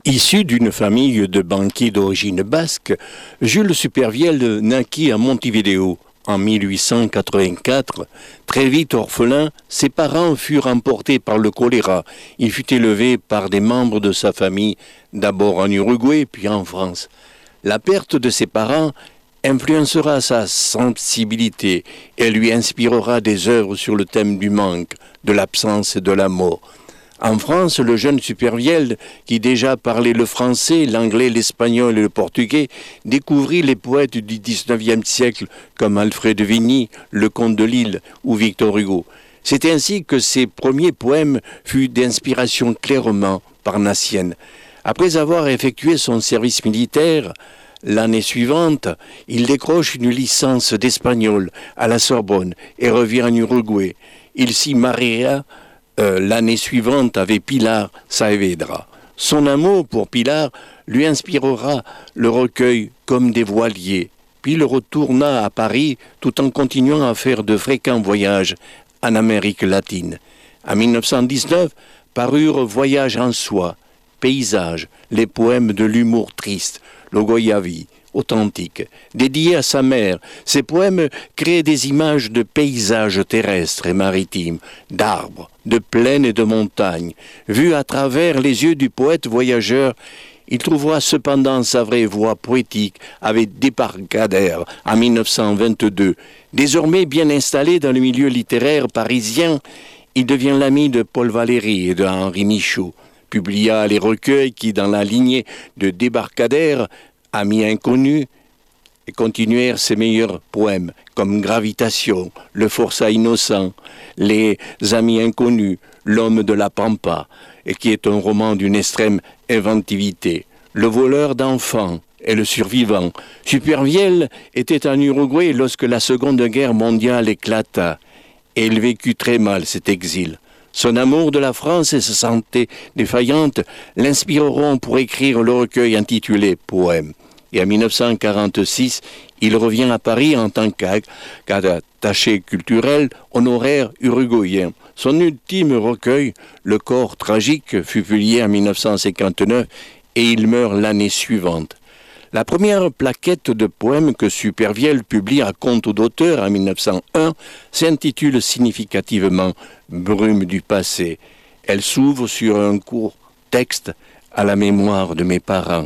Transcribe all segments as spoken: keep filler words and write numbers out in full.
Issu d'une famille de banquiers d'origine basque, Jules Supervielle naquit à Montevideo en mille huit cent quatre-vingt-quatre. Très vite orphelin, ses parents furent emportés par le choléra. Il fut élevé par des membres de sa famille, d'abord en Uruguay puis en France. La perte de ses parents influencera sa sensibilité et lui inspirera des œuvres sur le thème du manque, de l'absence et de la mort. En France, le jeune Supervielle, qui déjà parlait le français, l'anglais, l'espagnol et le portugais, découvrit les poètes du dix-neuvième siècle comme Alfred de Vigny, le comte de Lille ou Victor Hugo. C'est ainsi que ses premiers poèmes furent d'inspiration clairement parnassienne. Après avoir effectué son service militaire, l'année suivante, il décroche une licence d'espagnol à la Sorbonne et revient en Uruguay. Il s'y mariera Euh, l'année suivante avec Pilar Saavedra. Son amour pour Pilar lui inspirera le recueil Comme des voiliers, puis il retourna à Paris tout en continuant à faire de fréquents voyages en Amérique latine. En mille neuf cent dix-neuf, parurent Voyage en soi, Paysages, les poèmes de l'humour triste, le Goyavi, authentique, dédié à sa mère. Ces poèmes créent des images de paysages terrestres et maritimes, d'arbres, de plaines et de montagnes. Vues à travers les yeux du poète voyageur, il trouvera cependant sa vraie voix poétique avec Débarcadère en mille neuf cent vingt-deux. Désormais bien installé dans le milieu littéraire parisien, il devient l'ami de Paul Valéry et de Henri Michaud, publia les recueils qui, dans la lignée de Débarcadère, Amis inconnus, et continuèrent ses meilleurs poèmes, comme Gravitation, Le forçat innocent, Les Amis inconnus, L'homme de la Pampa, et qui est un roman d'une extrême inventivité, Le voleur d'enfants et Le survivant. Supervielle était en Uruguay lorsque la Seconde Guerre mondiale éclata, et il vécut très mal cet exil. Son amour de la France et sa santé défaillante l'inspireront pour écrire le recueil intitulé Poèmes. Et en mille neuf cent quarante-six, il revient à Paris en tant qu'attaché culturel honoraire uruguayen. Son ultime recueil, Le corps tragique, fut publié en mille neuf cent cinquante-neuf et il meurt l'année suivante. La première plaquette de poèmes que Supervielle publie à compte d'auteur en mille neuf cent un s'intitule significativement « Brume du passé ». Elle s'ouvre sur un court texte à la mémoire de mes parents.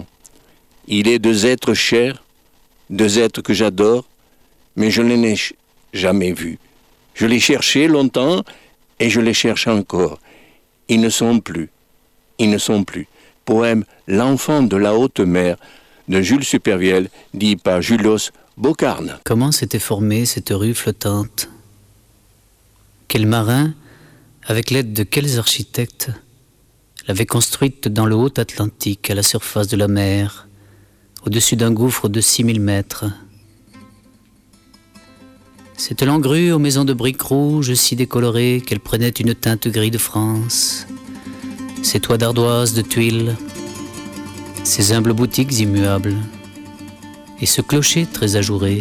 Il est deux êtres chers, deux êtres que j'adore, mais je ne les ai jamais vus. Je les cherchais longtemps et je les cherche encore. Ils ne sont plus, ils ne sont plus. Poème « L'enfant de la haute mer » de Jules Supervielle, dit par Julos Bocarne. Comment s'était formée cette rue flottante? Quel marin, avec l'aide de quels architectes, l'avait construite dans le haut Atlantique, à la surface de la mer, au-dessus d'un gouffre de six mille mètres. Cette longue rue aux maisons de briques rouges si décolorées qu'elle prenait une teinte gris de France, ces toits d'ardoise de tuiles, ces humbles boutiques immuables, et ce clocher très ajouré,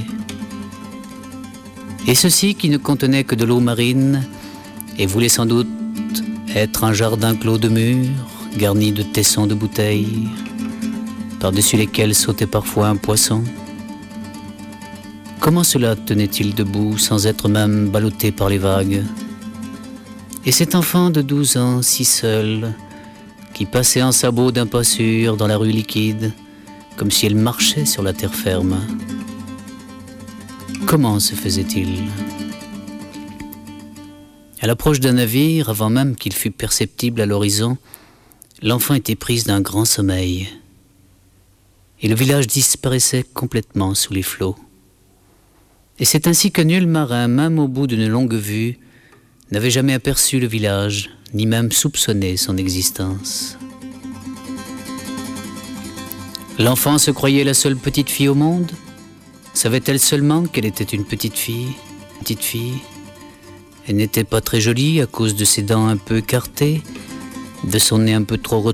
et ceci qui ne contenait que de l'eau marine, et voulait sans doute être un jardin clos de murs, garni de tessons de bouteilles, par-dessus lesquels sautait parfois un poisson. Comment cela tenait-il debout, sans être même ballotté par les vagues? Et cet enfant de douze ans, si seul, qui passait en sabots d'un pas sûr dans la rue liquide, comme si elle marchait sur la terre ferme. Comment se faisait-il? À l'approche d'un navire, avant même qu'il fût perceptible à l'horizon, l'enfant était prise d'un grand sommeil, et le village disparaissait complètement sous les flots. Et c'est ainsi que nul marin, même au bout d'une longue vue, n'avait jamais aperçu le village, ni même soupçonné son existence. L'enfant se croyait la seule petite fille au monde? Savait-elle seulement qu'elle était une petite fille? Petite fille. Elle n'était pas très jolie à cause de ses dents un peu écartées, de son nez un peu trop